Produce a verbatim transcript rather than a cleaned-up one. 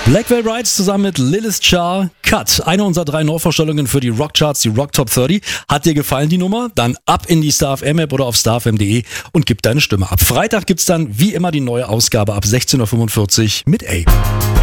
Blackwell Bright zusammen mit Lilith Char, Cut. Eine unserer drei Neuvorstellungen für die Rockcharts, die Rock Top dreißig. Hat dir gefallen die Nummer? Dann ab in die Star F M App oder auf star f m punkt de und gib deine Stimme ab. Freitag gibt's dann wie immer die neue Ausgabe ab sechzehn Uhr fünfundvierzig mit A.